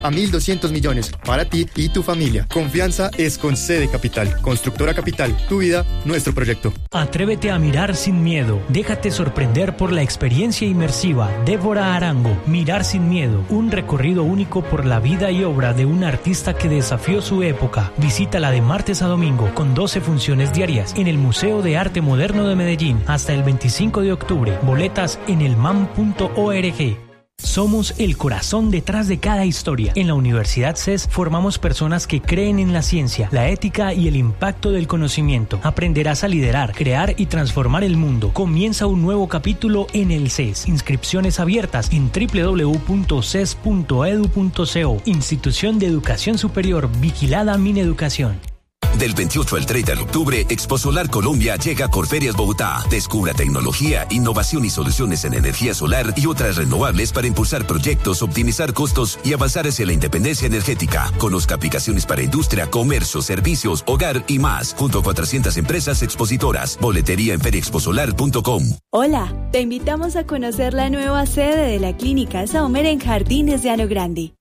a 1.200 millones para ti y tu familia. Confianza es con C de Capital. Constructora Capital, tu vida, nuestro proyecto. Atrévete a mirar sin miedo. Déjate sorprender por la experiencia inmersiva. Débora Arango, Mirar sin miedo. Un recorrido único por la vida y obra de un artista que desafió su época. Visítala de martes a domingo con 12 funciones diarias en el Museo de Arte Moderno de Medellín hasta el 25 de octubre. Boletas en elmam.org. Somos el corazón detrás de cada historia. En la Universidad CES formamos personas que creen en la ciencia, la ética y el impacto del conocimiento. Aprenderás a liderar, crear y transformar el mundo. Comienza un nuevo capítulo en el CES. Inscripciones abiertas en www.ces.edu.co. Institución de Educación Superior, vigilada Mineducación. Del 28 al 30 de octubre, Exposolar Colombia llega a Corferias Bogotá. Descubra tecnología, innovación y soluciones en energía solar y otras renovables para impulsar proyectos, optimizar costos y avanzar hacia la independencia energética. Conozca aplicaciones para industria, comercio, servicios, hogar y más, junto a 400 empresas expositoras. Boletería en feriaexposolar.com. Hola, te invitamos a conocer la nueva sede de la Clínica Saumer en Jardines de Ano Grande.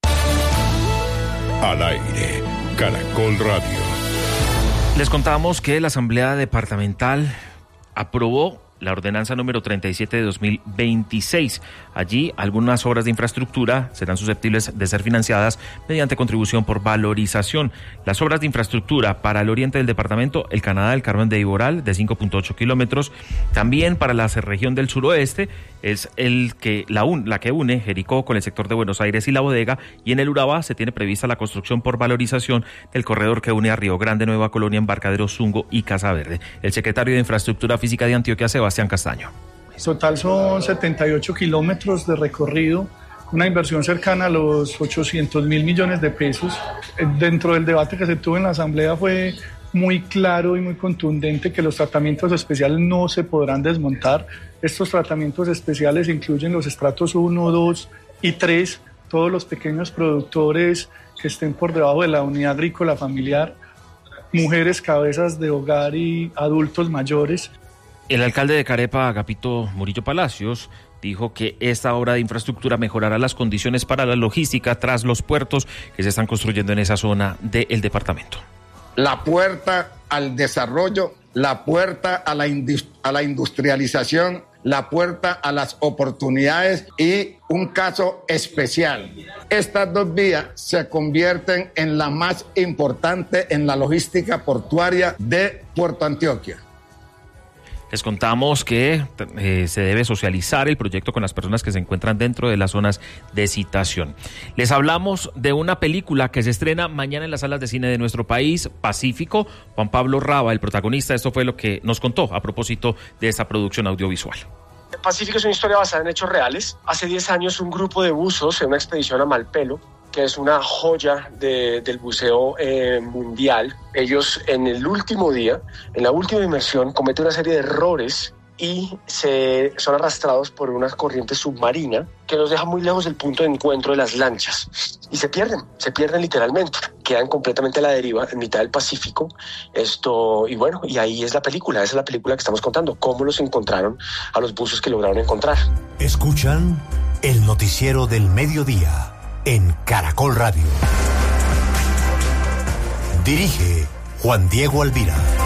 Al aire, Caracol Radio. Les contamos que la Asamblea Departamental aprobó la ordenanza número 37 de 2026. Allí, algunas obras de infraestructura serán susceptibles de ser financiadas mediante contribución por valorización. Las obras de infraestructura para el oriente del departamento, el Canadá del Carmen de Iboral, de 5.8 kilómetros. También para la región del suroeste, es la que une Jericó con el sector de Buenos Aires y La Bodega. Y en el Urabá se tiene prevista la construcción por valorización del corredor que une a Río Grande, Nueva Colonia, Embarcadero, Zungo y Casa Verde. El secretario de Infraestructura Física de Antioquia, Sebastián Castaño. Total son 78 kilómetros de recorrido, una inversión cercana a los 800.000 millones de pesos. Dentro del debate que se tuvo en la Asamblea fue muy claro y muy contundente que los tratamientos especiales no se podrán desmontar. Estos tratamientos especiales incluyen los estratos 1, 2 y 3, todos los pequeños productores que estén por debajo de la unidad agrícola familiar, mujeres cabezas de hogar y adultos mayores. El alcalde de Carepa, Agapito Murillo Palacios, dijo que esta obra de infraestructura mejorará las condiciones para la logística tras los puertos que se están construyendo en esa zona del departamento. La puerta al desarrollo, la puerta a la industrialización, la puerta a las oportunidades y un caso especial. Estas dos vías se convierten en la más importante en la logística portuaria de Puerto Antioquia. Les contamos que se debe socializar el proyecto con las personas que se encuentran dentro de las zonas de citación. Les hablamos de una película que se estrena mañana en las salas de cine de nuestro país, Pacífico. Juan Pablo Raba, el protagonista, esto fue lo que nos contó a propósito de esta producción audiovisual. Pacífico es una historia basada en hechos reales. Hace 10 años un grupo de buzos en una expedición a Malpelo, que es una joya del buceo mundial. Ellos en el último día, en la última inmersión, cometen una serie de errores y son arrastrados por una corriente submarina que los deja muy lejos del punto de encuentro de las lanchas. Y se pierden literalmente. Quedan completamente a la deriva en mitad del Pacífico. Y ahí es la película, esa es la película que estamos contando, cómo los encontraron a los buzos que lograron encontrar. Escuchan el noticiero del mediodía en Caracol Radio. Dirige Juan Diego Alvira.